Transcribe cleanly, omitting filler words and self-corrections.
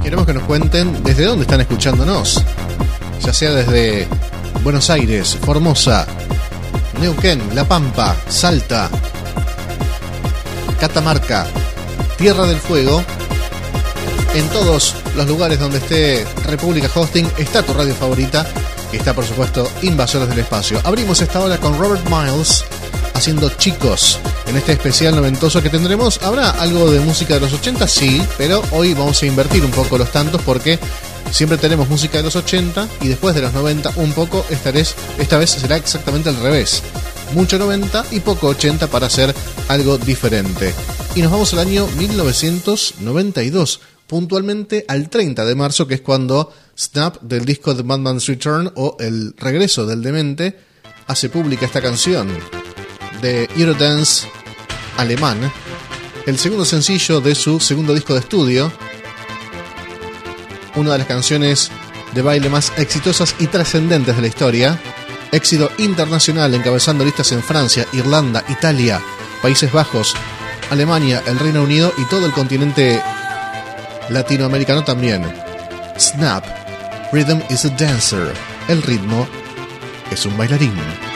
Queremos que nos cuenten desde dónde están escuchándonos, ya sea desde Buenos Aires, Formosa, Neuquén, La Pampa, Salta, Catamarca, Tierra del Fuego. En todos los lugares donde esté República Hosting está tu radio favorita, que está por supuesto Invasores del Espacio. Abrimos esta hora con Robert Miles haciendo Chicos en este especial noventoso que tendremos. ¿Habrá algo de música de los 80? Sí, pero hoy vamos a invertir un poco los tantos porque siempre tenemos música de los 80 y después de los 90 un poco. Esta vez será exactamente al revés. Mucho 90 y poco 80 para hacer algo diferente. Y nos vamos al año 1992, puntualmente al 30 de marzo, que es cuando Snap del disco The Madman's Return o El Regreso del Demente hace pública esta canción de Eurodance alemán, el segundo sencillo de su segundo disco de estudio, una de las canciones de baile más exitosas y trascendentes de la historia, éxito internacional encabezando listas en Francia, Irlanda, Italia, Países Bajos, Alemania, el Reino Unido y todo el continente latinoamericano también. Snap, Rhythm is a Dancer, el ritmo es un bailarín.